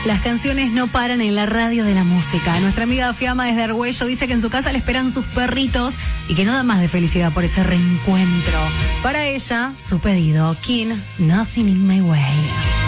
Las canciones no paran en la radio de la música. Nuestra amiga Fiamma desde Argüello dice que en su casa le esperan sus perritos y que no da más de felicidad por ese reencuentro. Para ella, su pedido, King, Nothing in My Way.